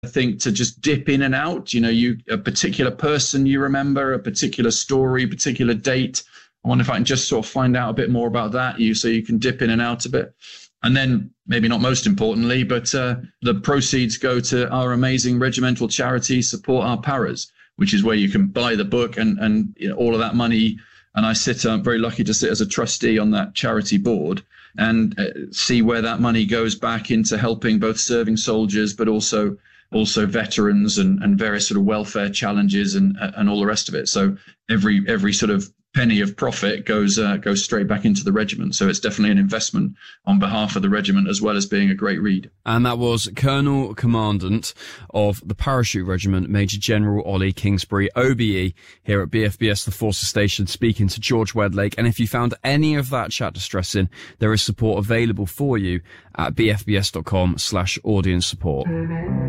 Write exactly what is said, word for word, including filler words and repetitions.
think, to just dip in and out. You know, you a particular person you remember, a particular story, particular date. I wonder if I can just sort of find out a bit more about that, you so you can dip in and out a bit. And then, maybe not most importantly, but uh, the proceeds go to our amazing regimental charity, Support Our Paras, which is where you can buy the book and, and you know, all of that money. And I sit, I'm very lucky to sit as a trustee on that charity board and uh, see where that money goes back into helping both serving soldiers, but also also veterans and, and various sort of welfare challenges and and all the rest of it. So every every sort of penny of profit goes uh, goes straight back into the regiment. So it's definitely an investment on behalf of the regiment, as well as being a great read. And that was Colonel Commandant of the Parachute Regiment, Major General Ollie Kingsbury, O B E, here at B F B S The Forces Station, speaking to George Wedlake. And if you found any of that chat distressing, there is support available for you at bfbs.com slash audience support.